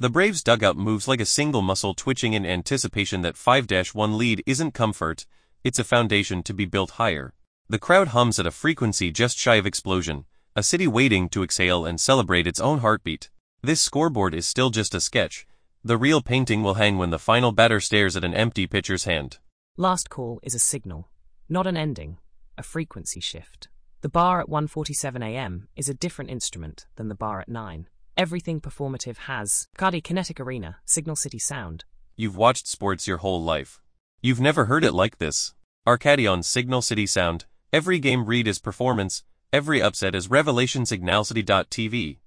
The Braves dugout moves like a single muscle twitching in anticipation that 5-1 lead isn't comfort, it's a foundation to be built higher. The crowd hums at a frequency just shy of explosion, a city waiting to exhale and celebrate its own heartbeat. This scoreboard is still just a sketch. The real painting will hang when the final batter stares at an empty pitcher's hand. Last call is a signal, not an ending, a frequency shift. The bar at 1:47 a.m. is a different instrument than the bar at 9. Everything performative has Cardi Kinetic Arena, Signal City Sound. You've watched sports your whole life. You've never heard it like this. Arcadion Signal City Sound. Every game read is performance, every upset is revelation. Signalcity.tv